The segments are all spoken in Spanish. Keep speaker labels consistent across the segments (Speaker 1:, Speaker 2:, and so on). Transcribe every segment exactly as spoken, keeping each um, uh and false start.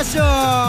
Speaker 1: ¡Golazo!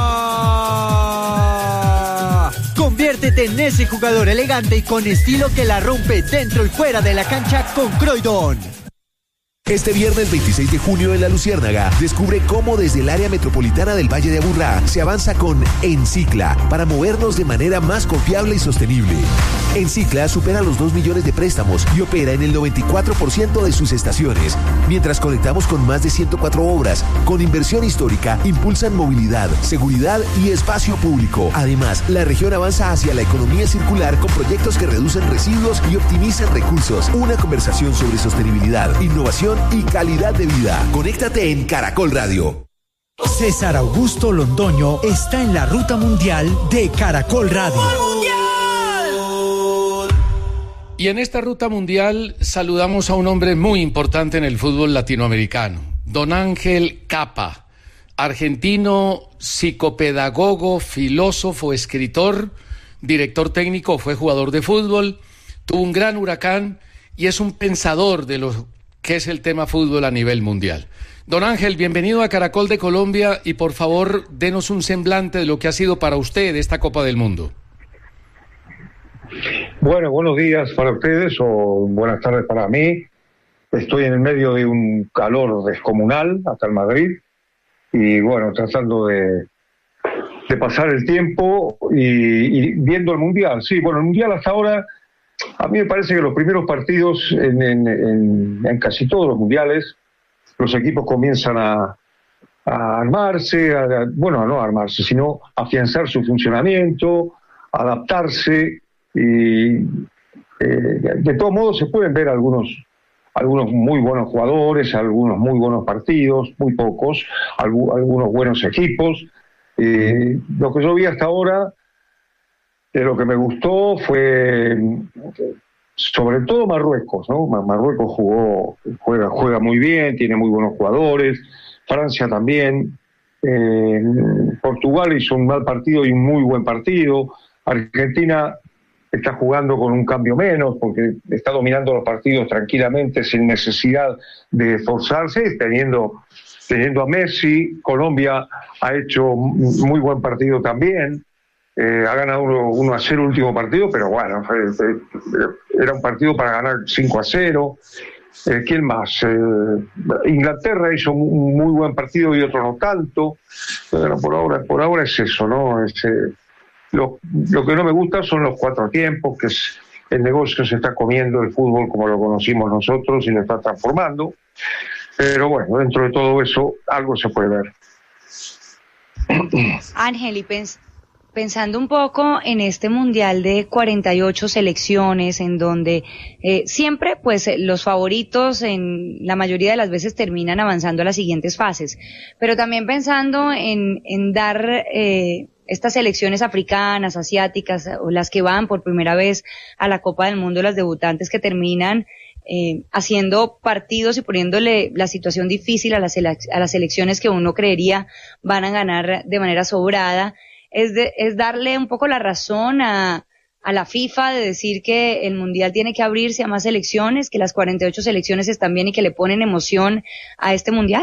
Speaker 1: Conviértete en ese jugador elegante y con estilo que la rompe dentro y fuera de la cancha con Croydon.
Speaker 2: Este viernes veintiséis de junio en La Luciérnaga, descubre cómo desde el área metropolitana del Valle de Aburrá se avanza con Encicla para movernos de manera más confiable y sostenible. Encicla supera los dos millones de préstamos y opera en el noventa y cuatro por ciento de sus estaciones, mientras conectamos con más de ciento cuatro obras. Con inversión histórica, impulsan movilidad, seguridad y espacio público. Además, la región avanza hacia la economía circular con proyectos que reducen residuos y optimizan recursos. Una conversación sobre sostenibilidad, innovación y calidad de vida. Conéctate en Caracol Radio.
Speaker 1: César Augusto Londoño está en la ruta mundial de Caracol Radio.
Speaker 3: Y en esta ruta mundial saludamos a un hombre muy importante en el fútbol latinoamericano, don Ángel Capa, argentino, psicopedagogo, filósofo, escritor, director técnico, fue jugador de fútbol, tuvo un gran huracán y es un pensador de lo que es el tema fútbol a nivel mundial. Don Ángel, bienvenido a Caracol de Colombia y por favor denos un semblante de lo que ha sido para usted esta Copa del Mundo.
Speaker 4: Bueno, buenos días para ustedes o buenas tardes para mí. Estoy en el medio de un calor descomunal acá en Madrid y bueno, tratando de, de pasar el tiempo y, y viendo el Mundial. Sí, bueno, el Mundial hasta ahora, a mí me parece que los primeros partidos en, en, en, en casi todos los mundiales, los equipos comienzan a, a armarse, a, a, bueno, no a armarse, sino a afianzar su funcionamiento, a adaptarse. Y eh, de todos modos se pueden ver algunos algunos muy buenos jugadores, algunos muy buenos partidos, muy pocos, algu- algunos buenos equipos. Eh, lo que yo vi hasta ahora, de lo que me gustó fue sobre todo Marruecos, ¿no? Marruecos jugó, juega, juega muy bien, tiene muy buenos jugadores, Francia también, eh, Portugal hizo un mal partido y un muy buen partido, Argentina está jugando con un cambio menos porque está dominando los partidos tranquilamente sin necesidad de esforzarse, teniendo, teniendo a Messi. Colombia ha hecho muy buen partido también, eh, ha ganado uno a cero el último partido, pero bueno, fue, fue, era un partido para ganar cinco a cero. Eh, ¿Quién más? Eh, Inglaterra hizo un muy buen partido y otro no tanto. Bueno, por ahora, por ahora es eso, ¿no? Es, eh, Lo, lo que no me gusta son los cuatro tiempos, que es, el negocio se está comiendo el fútbol como lo conocimos nosotros y lo está transformando. Pero bueno, dentro de todo eso, algo se puede ver.
Speaker 5: Ángel, y pens- pensando un poco en este mundial de cuarenta y ocho selecciones, en donde eh, siempre pues los favoritos en la mayoría de las veces terminan avanzando a las siguientes fases, pero también pensando en, en dar... Eh, estas selecciones africanas, asiáticas, o las que van por primera vez a la Copa del Mundo, las debutantes que terminan eh, haciendo partidos y poniéndole la situación difícil a las, a las selecciones que uno creería van a ganar de manera sobrada, es, de, es darle un poco la razón a, a la FIFA de decir que el Mundial tiene que abrirse a más selecciones, que las cuarenta y ocho selecciones están bien y que le ponen emoción a este Mundial.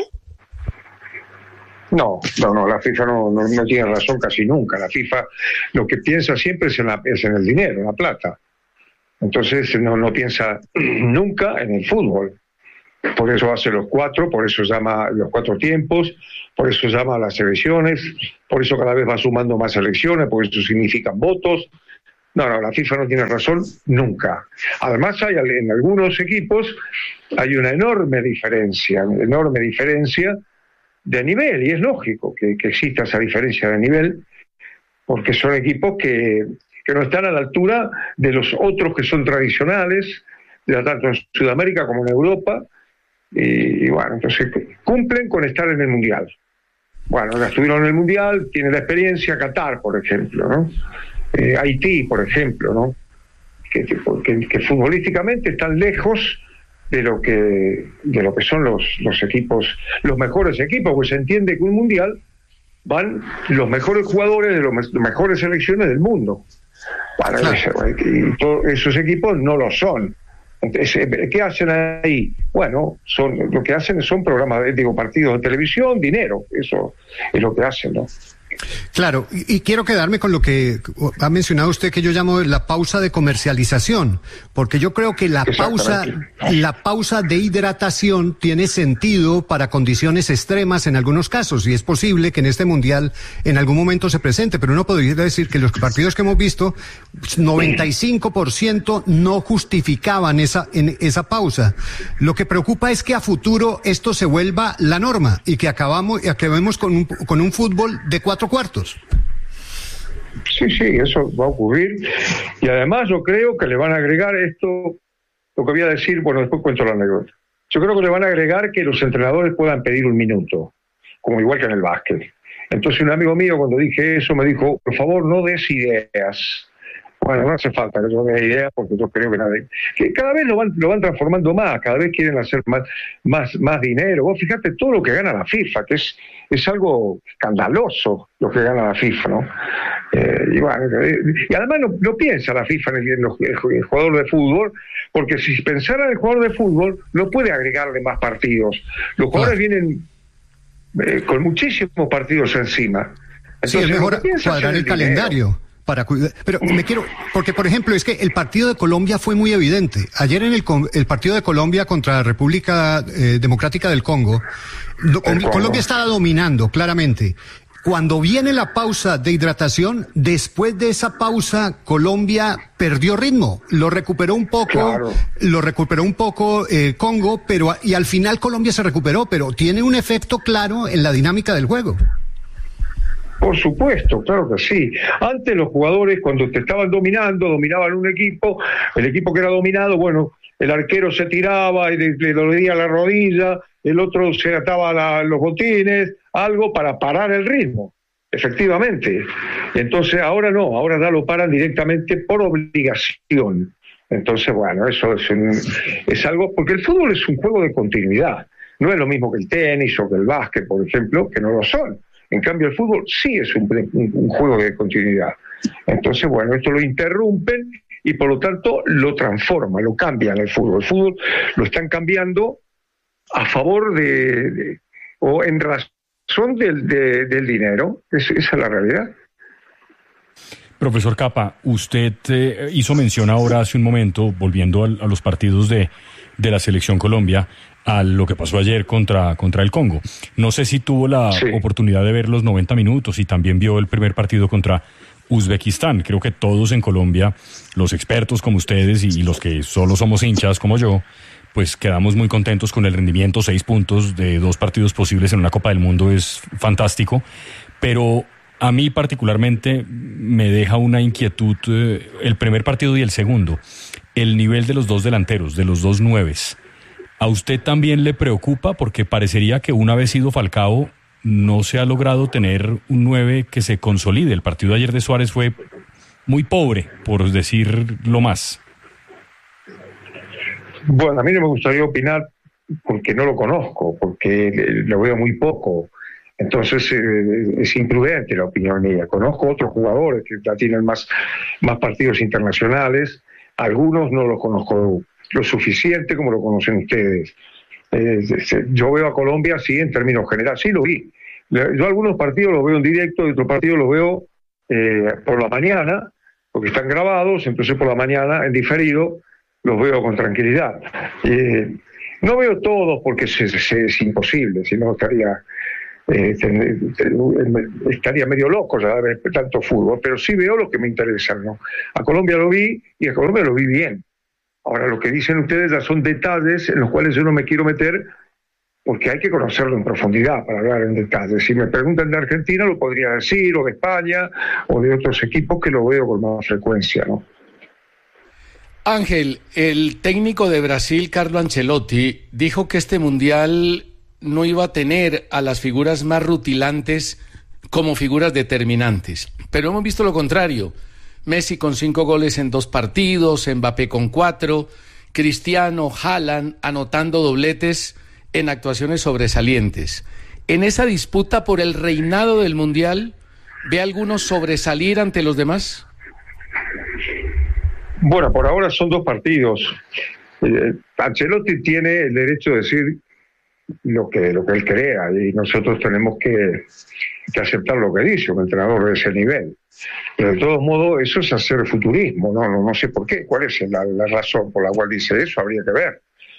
Speaker 4: No, no, no, la FIFA no, no, no tiene razón casi nunca. La FIFA lo que piensa siempre es en, la, es en el dinero, en la plata. Entonces no, no piensa nunca en el fútbol. Por eso hace los cuatro, por eso llama los cuatro tiempos, por eso llama a las selecciones, por eso cada vez va sumando más selecciones, porque eso significan votos. No, no, la FIFA no tiene razón nunca. Además hay en algunos equipos hay una enorme diferencia, una enorme diferencia de nivel, y es lógico que, que exista esa diferencia de nivel, porque son equipos que, que no están a la altura de los otros que son tradicionales, tanto en Sudamérica como en Europa, y, y bueno, entonces cumplen con estar en el Mundial. Bueno, ya estuvieron en el Mundial, tienen la experiencia. Qatar, por ejemplo, ¿no? Eh, Haití, por ejemplo, ¿no? Que, que, que futbolísticamente están lejos de lo que de lo que son los, los equipos, los mejores equipos, pues se entiende que un mundial van los mejores jugadores de las mejores selecciones del mundo. Bueno, claro. Y todos esos equipos no lo son. Entonces, ¿qué hacen ahí? Bueno, son lo que hacen son programas, digo, partidos de televisión, dinero, eso es lo que hacen, ¿no?
Speaker 6: Claro, y, y quiero quedarme con lo que ha mencionado usted, que yo llamo la pausa de comercialización, porque yo creo que la pausa, la pausa de hidratación tiene sentido para condiciones extremas en algunos casos, y es posible que en este mundial en algún momento se presente, pero uno podría decir que los partidos que hemos visto, noventa y cinco por ciento no justificaban esa, en, esa pausa. Lo que preocupa es que a futuro esto se vuelva la norma y que acabamos, acabemos con un, con un fútbol de cuatro cuartos.
Speaker 4: Sí, sí, eso va a ocurrir. Y además yo creo que le van a agregar esto, lo que voy a decir, bueno, después cuento la anécdota. Yo creo que le van a agregar que los entrenadores puedan pedir un minuto, como igual que en el básquet. Entonces un amigo mío cuando dije eso me dijo, por favor no des ideas. Bueno, no hace falta que yo dé ideas porque yo creo que, nada, que cada vez lo van, lo van transformando más, cada vez quieren hacer más, más, más dinero. Vos fíjate todo lo que gana la FIFA, que es, es algo escandaloso lo que gana la FIFA, ¿no? Eh, y, bueno, y además no, no piensa la FIFA en el, en los, el jugador de fútbol, porque si pensara en el jugador de fútbol, no puede agregarle más partidos. Los jugadores ah. vienen eh, con muchísimos partidos encima. Entonces,
Speaker 6: sí, es mejor cuadrar el, el calendario. Para cuidar, pero me quiero, porque por ejemplo es que el partido de Colombia fue muy evidente. Ayer en el, el partido de Colombia contra la República eh, Democrática del Congo, no, Congo, Colombia estaba dominando claramente. Cuando viene la pausa de hidratación, después de esa pausa Colombia perdió ritmo, lo recuperó un poco, claro. lo recuperó un poco eh, Congo, pero y al final Colombia se recuperó, pero tiene un efecto claro en la dinámica del juego.
Speaker 4: Por supuesto, claro que sí. Antes los jugadores cuando te estaban dominando, dominaban un equipo, el equipo que era dominado, bueno, el arquero se tiraba y le, le dolía la rodilla, el otro se ataba la, los botines, algo para parar el ritmo, efectivamente. Entonces ahora no, ahora ya lo paran directamente por obligación. Entonces, bueno, eso es, un, es algo, porque el fútbol es un juego de continuidad, no es lo mismo que el tenis o que el básquet, por ejemplo, que no lo son. En cambio, el fútbol sí es un, un, un juego de continuidad. Entonces, bueno, esto lo interrumpen y por lo tanto lo transforman, lo cambian el fútbol. El fútbol lo están cambiando a favor de, de o en razón del, de, del dinero. Es, esa es la realidad.
Speaker 7: Profesor Capa, usted eh, hizo mención ahora hace un momento, volviendo a, a los partidos de, de la Selección Colombia, a lo que pasó ayer contra, contra el Congo. No sé si tuvo la sí. oportunidad de ver los noventa minutos y también vio el primer partido contra Uzbekistán. Creo que todos en Colombia, los expertos como ustedes y, y los que solo somos hinchas como yo, pues quedamos muy contentos con el rendimiento. Seis puntos de dos partidos posibles en una Copa del Mundo es fantástico, pero a mí particularmente me deja una inquietud eh, el primer partido y el segundo, el nivel de los dos delanteros, de los dos nueves. ¿A usted también le preocupa? Porque parecería que una vez ido Falcao no se ha logrado tener un nueve que se consolide. El partido de ayer de Suárez fue muy pobre, por decirlo más.
Speaker 4: Bueno, a mí no me gustaría opinar porque no lo conozco, porque lo veo muy poco. Entonces eh, es imprudente la opinión mía. Conozco otros jugadores que ya tienen más, más partidos internacionales. Algunos no los conozco lo suficiente como lo conocen ustedes. Eh, yo veo a Colombia así en términos generales, sí lo vi. Yo algunos partidos los veo en directo y otros partidos los veo eh, por la mañana, porque están grabados, entonces por la mañana en diferido los veo con tranquilidad. Eh, no veo todos porque es, es, es imposible, si no estaría, eh, ten, ten, estaría medio loco ya de ver tanto fútbol, pero sí veo los que me interesan, ¿no? A Colombia lo vi y a Colombia lo vi bien. Ahora, lo que dicen ustedes ya son detalles en los cuales yo no me quiero meter porque hay que conocerlo en profundidad para hablar en detalle. Si me preguntan de Argentina, lo podría decir, o de España, o de otros equipos que lo veo con más frecuencia, ¿no?
Speaker 3: Ángel, el técnico de Brasil, Carlo Ancelotti, dijo que este Mundial no iba a tener a las figuras más rutilantes como figuras determinantes. Pero hemos visto lo contrario. Messi con cinco goles en dos partidos, Mbappé con cuatro, Cristiano, Haaland anotando dobletes en actuaciones sobresalientes. En esa disputa por el reinado del Mundial, ¿ve a algunos sobresalir ante los demás?
Speaker 4: Bueno, por ahora son dos partidos. Eh, Ancelotti tiene el derecho de decir lo que lo que él crea y nosotros tenemos que, que aceptar lo que dice un entrenador de ese nivel. Pero de todos modos eso es hacer futurismo, no no, no sé por qué, cuál es la, la razón por la cual dice eso, habría que ver.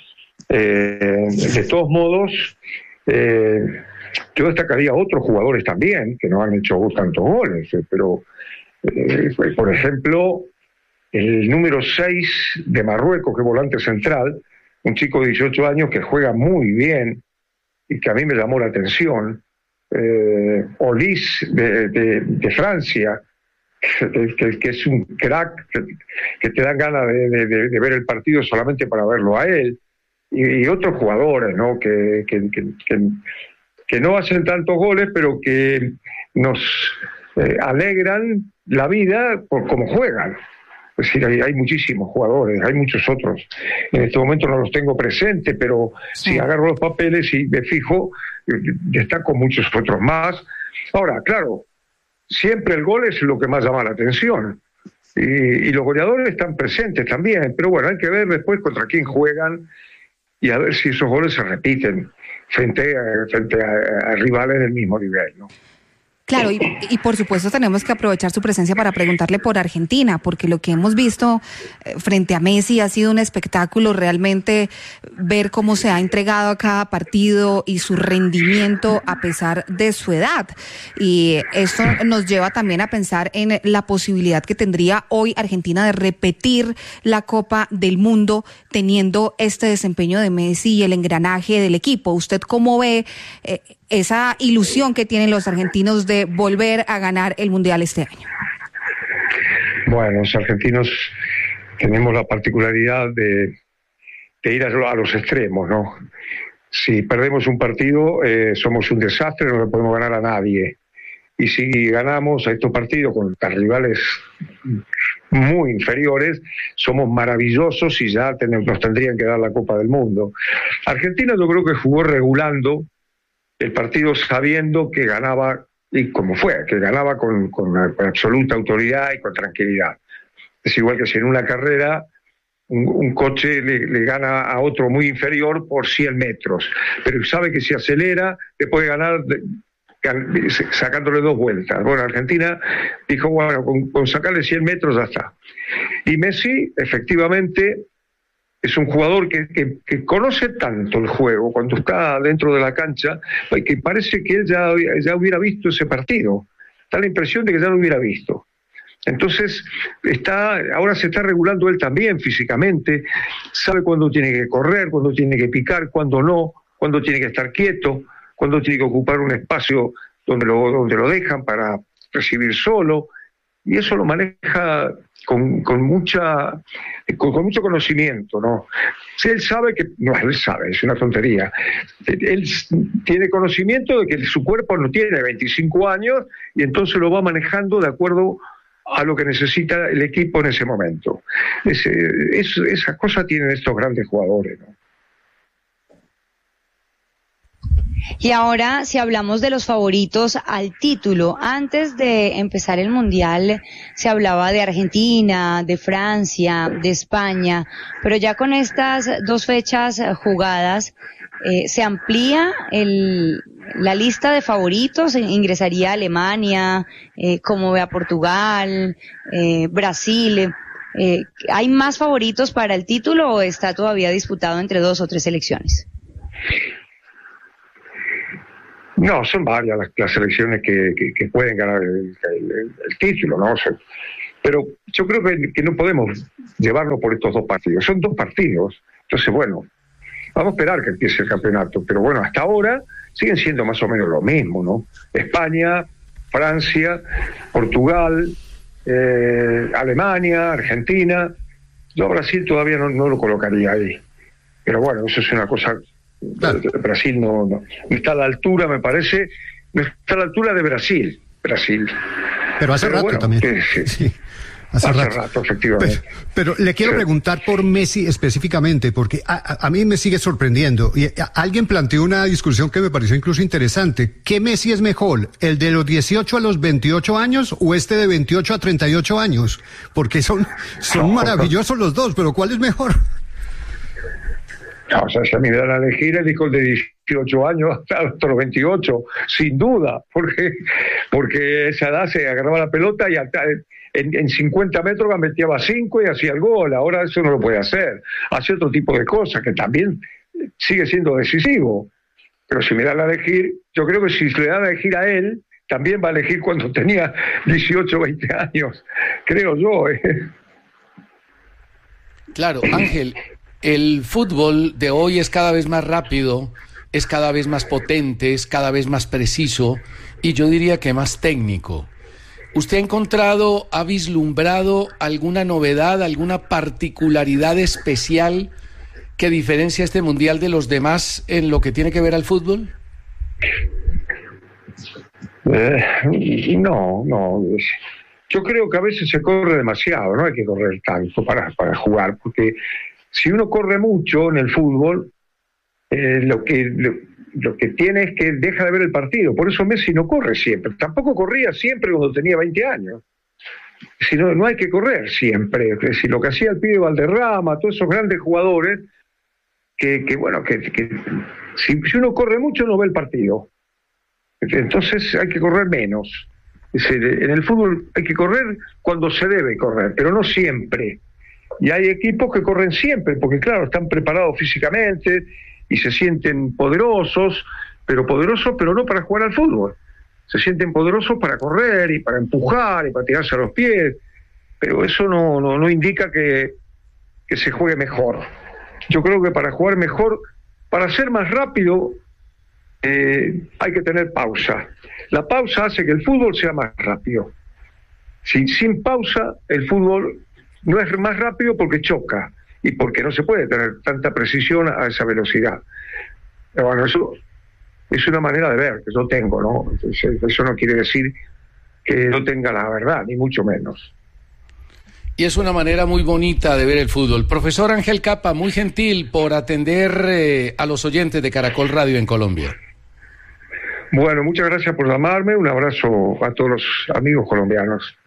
Speaker 4: Eh, de todos modos, eh, yo destacaría a otros jugadores también que no han hecho tantos goles, eh, pero eh, por ejemplo el número seis de Marruecos, que es volante central, un chico de dieciocho años que juega muy bien y que a mí me llamó la atención, eh, Olis de, de, de Francia, que, que, que es un crack, que, que te dan ganas de, de, de ver el partido solamente para verlo a él, y, y otros jugadores, ¿no? que, que, que, que, que no hacen tantos goles, pero que nos eh, alegran la vida por cómo juegan. Es decir, hay, hay muchísimos jugadores, hay muchos otros. En este momento no los tengo presentes, pero sí. Si agarro los papeles y me fijo, destaco muchos otros más. Ahora, claro, siempre el gol es lo que más llama la atención. Y, y los goleadores están presentes también, pero bueno, hay que ver después contra quién juegan y a ver si esos goles se repiten frente a, frente a, a rivales del mismo nivel, ¿no?
Speaker 8: Claro, y, y por supuesto tenemos que aprovechar su presencia para preguntarle por Argentina, porque lo que hemos visto eh, frente a Messi ha sido un espectáculo, realmente ver cómo se ha entregado a cada partido y su rendimiento a pesar de su edad. Y esto nos lleva también a pensar en la posibilidad que tendría hoy Argentina de repetir la Copa del Mundo teniendo este desempeño de Messi y el engranaje del equipo. ¿Usted cómo ve eh, esa ilusión que tienen los argentinos de volver a ganar el Mundial este año?
Speaker 4: Bueno, los argentinos tenemos la particularidad de, de ir a, a los extremos, ¿no? Si perdemos un partido, eh, somos un desastre, no le podemos ganar a nadie. Y si ganamos a estos partidos contra rivales muy inferiores, somos maravillosos y ya tenemos, nos tendrían que dar la Copa del Mundo. Argentina yo creo que jugó regulando el partido sabiendo que ganaba, y como fue, que ganaba con, con, con absoluta autoridad y con tranquilidad. Es igual que si en una carrera un, un coche le, le gana a otro muy inferior por cien metros, pero sabe que si acelera le puede ganar de, sacándole dos vueltas. Bueno, Argentina dijo, bueno, con, con sacarle cien metros ya está. Y Messi, efectivamente, es un jugador que, que, que conoce tanto el juego cuando está dentro de la cancha, que parece que él ya, ya hubiera visto ese partido. Da la impresión de que ya lo hubiera visto. Entonces, está, ahora se está regulando él también físicamente, sabe cuándo tiene que correr, cuándo tiene que picar, cuándo no, cuándo tiene que estar quieto, cuándo tiene que ocupar un espacio donde lo, donde lo dejan para recibir solo, y eso lo maneja con, con mucha con, con mucho conocimiento, ¿no? Si él sabe que, no, él sabe, es una tontería, él tiene conocimiento de que su cuerpo no tiene veinticinco años y entonces lo va manejando de acuerdo a lo que necesita el equipo en ese momento. Es, es, esas cosas tienen estos grandes jugadores, ¿no?
Speaker 5: Y ahora, si hablamos de los favoritos al título, antes de empezar el Mundial se hablaba de Argentina, de Francia, de España, pero ya con estas dos fechas jugadas, eh, ¿se amplía el, la lista de favoritos? ¿Ingresaría Alemania? Eh, ¿Cómo ve a Portugal? Eh, ¿Brasil? Eh, ¿Hay más favoritos para el título o está todavía disputado entre dos o tres selecciones?
Speaker 4: No, son varias las, las selecciones que, que, que pueden ganar el, el, el título, ¿no? O sea, pero yo creo que, que no podemos llevarlo por estos dos partidos. Son dos partidos. Entonces, bueno, vamos a esperar que empiece el campeonato. Pero bueno, hasta ahora siguen siendo más o menos lo mismo, ¿no? España, Francia, Portugal, eh, Alemania, Argentina. Yo a Brasil todavía no, no lo colocaría ahí. Pero bueno, eso es una cosa... Claro. Brasil no, no, no está a la altura, me parece, no está a la altura de Brasil, Brasil.
Speaker 6: Pero hace
Speaker 4: pero
Speaker 6: rato
Speaker 4: bueno,
Speaker 6: también.
Speaker 4: Que, sí.
Speaker 6: Sí. Hace,
Speaker 4: hace
Speaker 6: rato.
Speaker 4: rato, efectivamente.
Speaker 6: Pero, pero le quiero sí. preguntar por Messi específicamente, porque a, a, a mí me sigue sorprendiendo. Y a, alguien planteó una discusión que me pareció incluso interesante. ¿Qué Messi es mejor? ¿El de los dieciocho a los veintiocho años o este de veintiocho a treinta y ocho años? Porque son, son no, maravillosos no. los dos, pero ¿cuál es mejor?
Speaker 4: No, o sea, si a mí me dan a elegir, elijo el de dieciocho años hasta los veintiocho, sin duda, porque porque esa edad se agarraba la pelota y hasta en, en cincuenta metros gambeteaba cinco y hacía el gol. Ahora eso no lo puede hacer. Hace otro tipo de cosas que también sigue siendo decisivo. Pero si me dan a elegir, yo creo que si le dan a elegir a él, también va a elegir cuando tenía dieciocho, veinte años, creo yo. ¿eh?
Speaker 3: Claro, Ángel, el fútbol de hoy es cada vez más rápido, es cada vez más potente, es cada vez más preciso y yo diría que más técnico. ¿Usted ha encontrado, ha vislumbrado alguna novedad, alguna particularidad especial que diferencia este mundial de los demás en lo que tiene que ver al fútbol?
Speaker 4: Eh, no, no. Yo creo que a veces se corre demasiado, no hay que correr tanto para, para jugar, porque si uno corre mucho en el fútbol, eh, lo que lo, lo que tiene es que deja de ver el partido. Por eso Messi no corre siempre. Tampoco corría siempre cuando tenía veinte años. Si no, no hay que correr siempre. Si lo que hacía el pibe Valderrama, todos esos grandes jugadores, que, que bueno, que, que si, si uno corre mucho no ve el partido. Entonces hay que correr menos. En el fútbol hay que correr cuando se debe correr, pero no siempre. Y hay equipos que corren siempre, porque claro, están preparados físicamente y se sienten poderosos, pero poderosos, pero no para jugar al fútbol. Se sienten poderosos para correr y para empujar y para tirarse a los pies, pero eso no, no, no indica que, que se juegue mejor. Yo creo que para jugar mejor, para ser más rápido, eh, hay que tener pausa. La pausa hace que el fútbol sea más rápido. Sin, sin pausa, el fútbol no es más rápido porque choca y porque no se puede tener tanta precisión a esa velocidad. Pero bueno, eso es una manera de ver que yo tengo, ¿no? Entonces, eso no quiere decir que no tenga la verdad, ni mucho menos.
Speaker 3: Y es una manera muy bonita de ver el fútbol. Profesor Ángel Capa, muy gentil por atender eh, a los oyentes de Caracol Radio en Colombia.
Speaker 4: Bueno, muchas gracias por llamarme. Un abrazo a todos los amigos colombianos.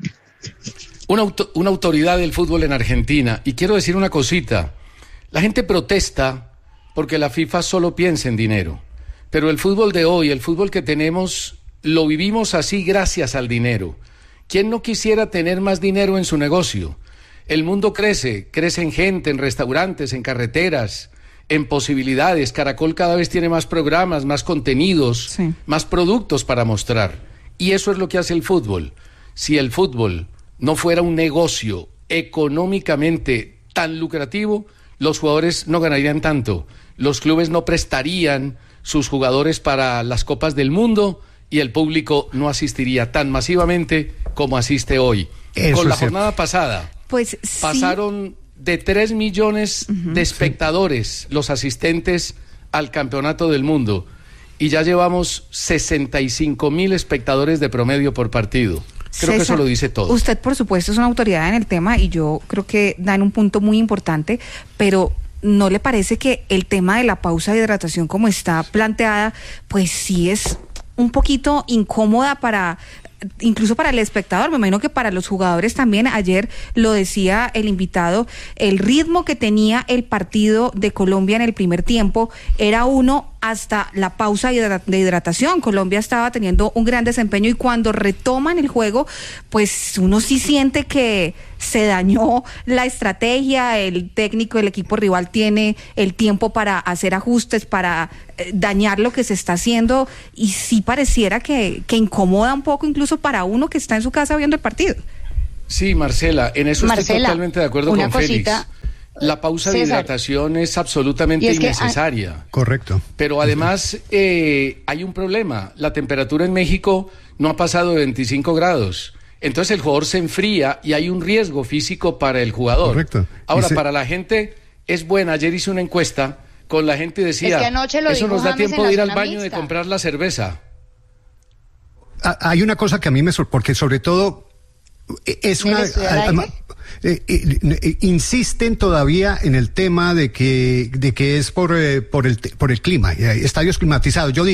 Speaker 3: Una, auto, una autoridad del fútbol en Argentina. Y quiero decir una cosita. La gente protesta porque la FIFA solo piensa en dinero. Pero el fútbol de hoy, el fútbol que tenemos, lo vivimos así gracias al dinero. ¿Quién no quisiera tener más dinero en su negocio? El mundo crece, crece en gente, en restaurantes, en carreteras, en posibilidades. Caracol cada vez tiene más programas, más contenidos, sí. más productos para mostrar. Y eso es lo que hace el fútbol. Si el fútbol no fuera un negocio económicamente tan lucrativo, los jugadores no ganarían tanto. Los clubes no prestarían sus jugadores para las Copas del Mundo y el público no asistiría tan masivamente como asiste hoy. Eso Con la jornada cierto. pasada,
Speaker 8: pues
Speaker 3: pasaron...
Speaker 8: Sí.
Speaker 3: de tres millones uh-huh, de espectadores, sí. los asistentes al Campeonato del Mundo, y ya llevamos sesenta y cinco mil espectadores de promedio por partido. Creo César, que eso lo dice todo.
Speaker 8: Usted, por supuesto, es una autoridad en el tema y yo creo que da en un punto muy importante, pero ¿no le parece que el tema de la pausa de hidratación como está planteada, pues sí es un poquito incómoda para... incluso para el espectador, me imagino que para los jugadores también? Ayer lo decía el invitado, el ritmo que tenía el partido de Colombia en el primer tiempo era uno hasta la pausa de hidratación. Colombia estaba teniendo un gran desempeño y cuando retoman el juego, pues uno sí siente que se dañó la estrategia, el técnico del equipo rival tiene el tiempo para hacer ajustes, para eh, dañar lo que se está haciendo, y sí pareciera que, que incomoda un poco incluso para uno que está en su casa viendo el partido.
Speaker 3: Sí, Marcela, en eso Marcela, estoy totalmente de acuerdo con
Speaker 5: cosita.
Speaker 3: Félix. La pausa César. de hidratación es absolutamente es innecesaria.
Speaker 6: Que, Correcto.
Speaker 3: Pero además eh, hay un problema. La temperatura en México no ha pasado de veinticinco grados. Entonces el jugador se enfría y hay un riesgo físico para el jugador.
Speaker 6: Correcto.
Speaker 3: Ahora,
Speaker 6: se...
Speaker 3: para la gente es buena. Ayer hice una encuesta con la gente y decía,
Speaker 5: es que anoche lo
Speaker 3: eso nos da
Speaker 5: James
Speaker 3: tiempo de ir al baño
Speaker 5: mixta.
Speaker 3: de comprar la cerveza.
Speaker 6: Hay una cosa que a mí me sorprende, porque sobre todo es una... Eh, eh, eh, insisten todavía en el tema de que de que es por eh, por el por el clima, eh, estadios climatizados. Yo digo